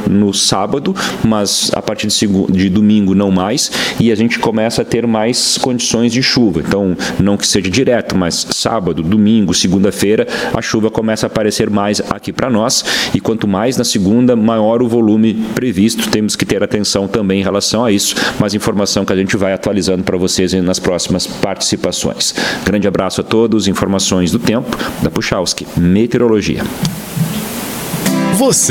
no sábado, mas a partir de domingo não mais, e a gente começa a ter mais condições de chuva. Então, não que seja direto, mas sábado, domingo, segunda-feira, a chuva começa a aparecer mais aqui para nós, e quanto mais na segunda, maior o volume previsto. Temos que ter atenção também em relação a isso, mas informação que a gente vai atualizando para vocês nas próximas participações. Grande abraço a todos, informações do tempo da Puchalski Meteorologia. Você